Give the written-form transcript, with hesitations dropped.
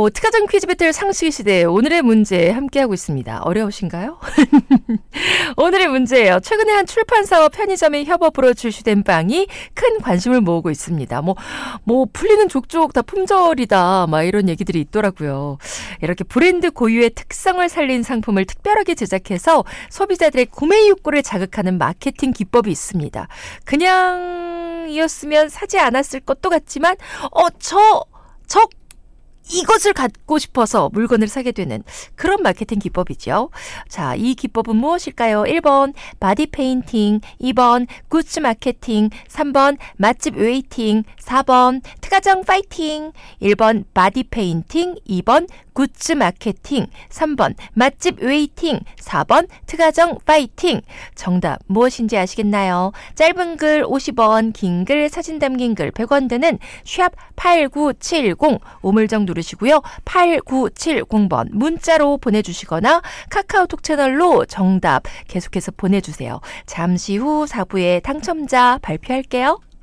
특가전 퀴즈 배틀 상식의 시대 오늘의 문제 함께하고 있습니다. 어려우신가요? 오늘의 문제예요. 최근에 한 출판사와 편의점의 협업으로 출시된 빵이 큰 관심을 모으고 있습니다. 풀리는 족족 다 품절이다 막 이런 얘기들이 있더라고요. 이렇게 브랜드 고유의 특성을 살린 상품을 특별하게 제작해서 소비자들의 구매 욕구를 자극하는 마케팅 기법이 있습니다. 그냥 이었으면 사지 않았을 것도 같지만 이것을 갖고 싶어서 물건을 사게 되는 그런 마케팅 기법이죠. 자, 이 기법은 무엇일까요? 1번 바디 페인팅, 2번 굿즈 마케팅, 3번 맛집 웨이팅, 4번 특가정 파이팅. 1번 바디 페인팅, 2번 굿즈 마케팅, 3번 맛집 웨이팅, 4번 특가정 파이팅. 정답 무엇인지 아시겠나요? 짧은 글 50원, 긴 글 사진 담긴 글 100원 드는 샵 8970 우물정 누르시고요. 8970번 문자로 보내주시거나 카카오톡 채널로 정답 계속해서 보내주세요. 잠시 후 4부에 당첨자 발표할게요.